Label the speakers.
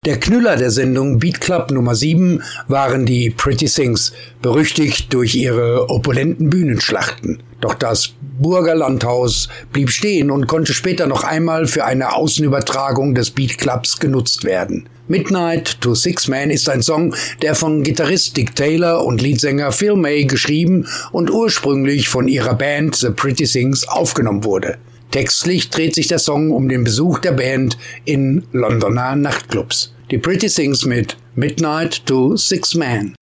Speaker 1: Der Knüller der Sendung Beat Club Nummer 7 waren die Pretty Things, berüchtigt durch ihre opulenten Bühnenschlachten. Doch das Burger Landhaus blieb stehen und konnte später noch einmal für eine Außenübertragung des Beat Clubs genutzt werden. Midnight to Six Man ist ein Song, der von Gitarrist Dick Taylor und Leadsänger Phil May geschrieben und ursprünglich von ihrer Band The Pretty Things aufgenommen wurde. Textlich dreht sich der Song um den Besuch der Band in Londoner Nachtclubs. Die Pretty Things mit Midnight to Six Man.